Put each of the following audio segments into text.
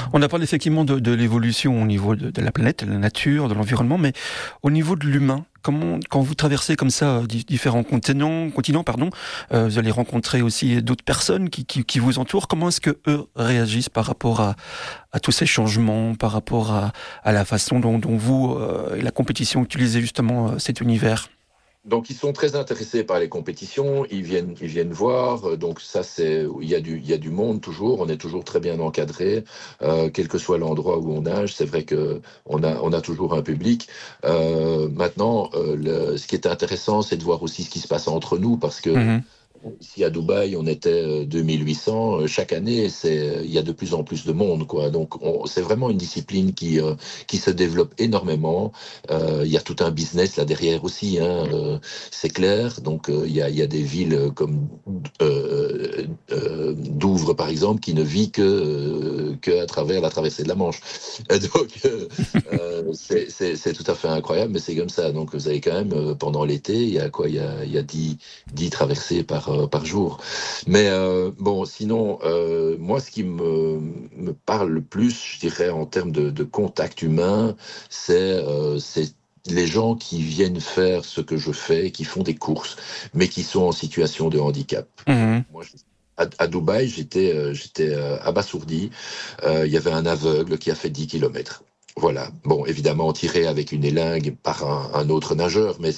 On a parlé effectivement de l'évolution au niveau de la planète, de la nature, de l'environnement, mais au niveau de l'humain, quand vous traversez comme ça différents continents, vous allez rencontrer aussi d'autres personnes qui vous entourent. Comment est-ce que eux réagissent par rapport à tous ces changements, par rapport à la façon dont vous et la compétition utilisez justement cet univers? Donc, ils sont très intéressés par les compétitions, ils viennent voir. Donc, ça, il y a du monde toujours. On est toujours très bien encadré, quel que soit l'endroit où on nage. C'est vrai que on a toujours un public. Maintenant, ce qui est intéressant, c'est de voir aussi ce qui se passe entre nous, parce que Mhm. ici à Dubaï, on était 2800. Chaque année, il y a de plus en plus de monde, quoi. Donc, c'est vraiment une discipline qui se développe énormément. Il y a tout un business là derrière aussi, hein, c'est clair. Donc, il y a des villes comme Douvres, par exemple, qui ne vit que à travers la traversée de la Manche. Et donc, c'est tout à fait incroyable, mais c'est comme ça. Donc, vous avez quand même, pendant l'été, il y a quoi? Il y a 10 traversées par jour. Mais bon, sinon, moi, ce qui me parle le plus, je dirais, en termes de contact humain, c'est les gens qui viennent faire ce que je fais, qui font des courses, mais qui sont en situation de handicap. Mhm. Moi, à Dubaï, j'étais abasourdi. Il y avait un aveugle qui a fait 10 kilomètres. Voilà. Bon, évidemment, tiré avec une élingue par un autre nageur, mais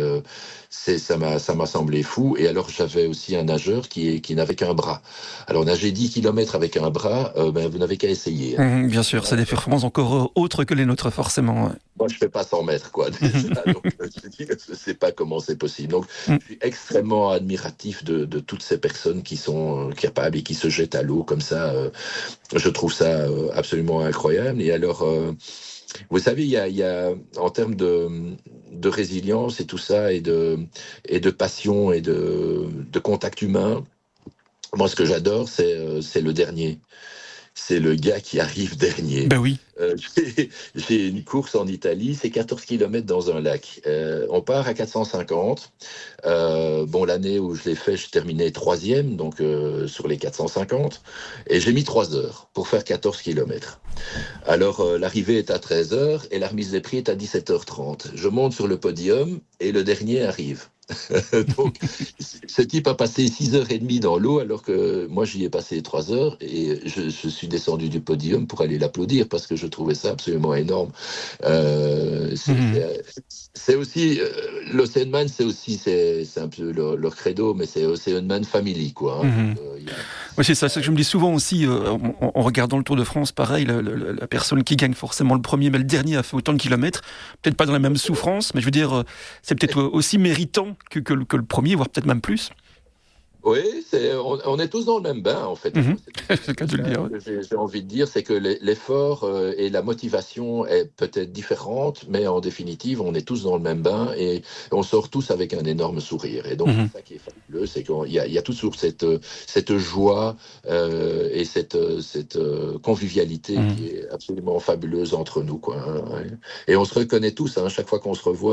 ça m'a semblé fou. Et alors, j'avais aussi un nageur qui n'avait qu'un bras. Alors, nager 10 kilomètres avec un bras, vous n'avez qu'à essayer, hein. Mhm, bien sûr, c'est des performances encore autres que les nôtres, forcément. Ouais. Moi, je fais pas 100 mètres, quoi, déjà. Donc, je dis que je sais pas comment c'est possible. Donc, Mhm. je suis extrêmement admiratif de toutes ces personnes qui sont capables et qui se jettent à l'eau comme ça. Je trouve ça absolument incroyable. Et alors, vous savez, il y a en termes de résilience et tout ça, et de passion et de contact humain, moi, ce que j'adore, c'est le dernier. C'est le gars qui arrive dernier. Ben oui. J'ai une course en Italie, c'est 14 kilomètres dans un lac. On part à 450. Bon, l'année où je l'ai fait, je terminais troisième, donc sur les 450. Et j'ai mis 3 heures pour faire 14 kilomètres. Alors, l'arrivée est à 13 heures et la remise des prix est à 17h30. Je monte sur le podium et le dernier arrive. Donc, ce type a passé 6h30 dans l'eau, alors que moi, j'y ai passé 3 heures et je suis descendu du podium pour aller l'applaudir parce que je trouvais ça absolument énorme. Euh, c'est Mhm. c'est- c'est aussi, l'Ocean Man, c'est un peu leur credo, mais c'est Ocean Man Family, quoi, hein. Donc, Mhm. Oui, c'est ça, c'est ce que je me dis souvent aussi, en regardant le Tour de France, pareil, la personne qui gagne forcément le premier, mais le dernier a fait autant de kilomètres, peut-être pas dans la même souffrance, mais je veux dire, c'est peut-être aussi méritant que le premier, voire peut-être même plus. Oui, on est tous dans le même bain, en fait. Mhm. Moi, c'est C'est le cas plus de le ça dire. Ouais. que j'ai envie de dire, c'est que l'effort et la motivation est peut-être différente, mais en définitive, on est tous dans le même bain et on sort tous avec un énorme sourire. Et donc, Mhm. c'est ça qui est fabuleux, c'est qu'il y a toujours cette joie et cette convivialité Mhm. qui est absolument fabuleuse entre nous, quoi, hein, ouais. Et on se reconnaît tous, hein, chaque fois qu'on se revoit,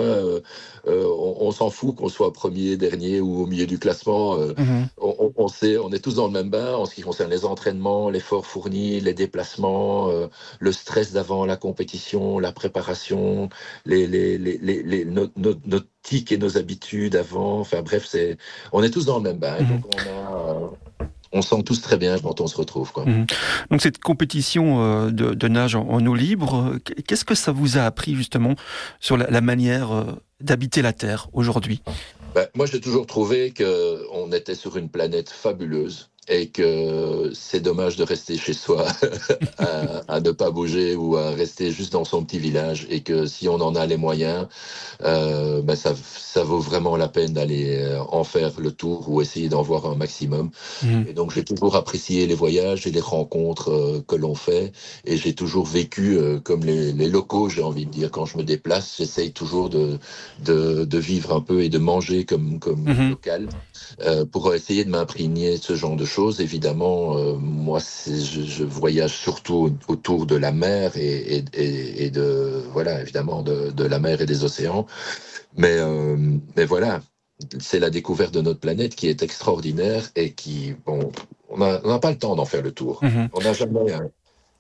on s'en fout qu'on soit premier, dernier ou au milieu du classement. Mhm. On sait, on est tous dans le même bain en ce qui concerne les entraînements, l'effort fourni, les déplacements, le stress d'avant la compétition, la préparation, nos tics et nos habitudes avant. Enfin bref, on est tous dans le même bain. Et Mhm. donc on sent tous très bien quand on se retrouve, quoi. Mhm. Donc cette compétition de nage en eau libre, qu'est-ce que ça vous a appris justement sur la manière d'habiter la Terre aujourd'hui? Ben, moi, j'ai toujours trouvé qu'on était sur une planète fabuleuse et que c'est dommage de rester chez soi à ne pas bouger ou à rester juste dans son petit village et que si on en a les moyens, ben ça vaut vraiment la peine d'aller en faire le tour ou essayer d'en voir un maximum. Mhm. Et donc, j'ai toujours apprécié les voyages et les rencontres que l'on fait. Et j'ai toujours vécu comme les locaux, j'ai envie de dire. Quand je me déplace, j'essaye toujours de vivre un peu et de manger comme Mhm. local pour essayer de m'imprégner de ce genre de choses. Évidemment, moi, je voyage surtout autour de la mer et voilà, évidemment, de la mer et des océans. Mais voilà, c'est la découverte de notre planète qui est extraordinaire et qui, bon, on n'a pas le temps d'en faire le tour. Mhm. On n'a jamais, hein.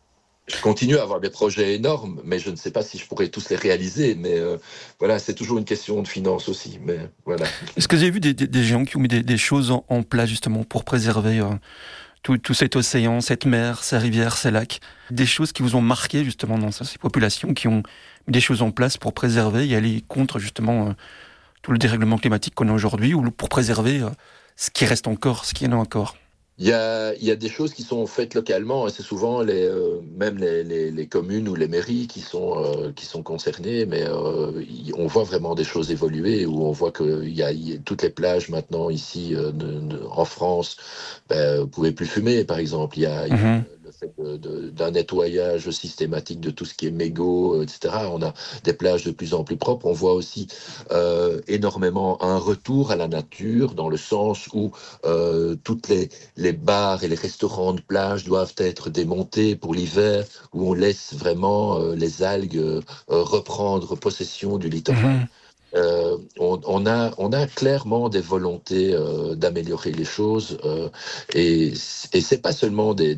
Je continue à avoir des projets énormes, mais je ne sais pas si je pourrais tous les réaliser. Mais voilà, c'est toujours une question de finances aussi. Mais voilà. Est-ce que vous avez vu des gens qui ont mis des choses en place justement pour préserver tout cet océan, cette mer, ces rivières, ces lacs, des choses qui vous ont marqué justement dans ces populations qui ont mis des choses en place pour préserver et aller contre justement tout le dérèglement climatique qu'on a aujourd'hui, ou pour préserver ce qui reste encore, ce qui en a encore? Il y a des choses qui sont faites localement, et c'est souvent même les communes ou les mairies qui sont concernées, mais on voit vraiment des choses évoluer, où on voit que toutes les plages maintenant ici en France, vous pouvez plus fumer, par exemple. Il y a le fait d'un nettoyage systématique de tout ce qui est mégots, etc. On a des plages de plus en plus propres. On voit aussi énormément un retour à la nature, dans le sens où toutes les bars et les restaurants de plage doivent être démontés pour l'hiver, où on laisse vraiment les algues reprendre possession du littoral. On a clairement des volontés d'améliorer les choses, et c'est pas seulement des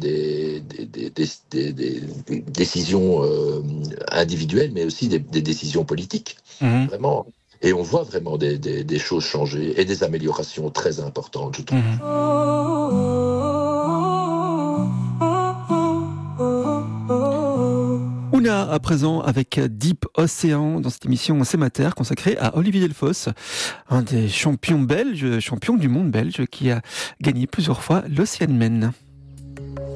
décisions individuelles, mais aussi des décisions politiques, vraiment. Et on voit vraiment des choses changer et des améliorations très importantes, je trouve. Ouna, à présent, avec Deep Océan, dans cette émission C'est ma terre, consacrée à Olivier Delfosse, un des champions belges, champion du monde belge, qui a gagné plusieurs fois l'Oceanman.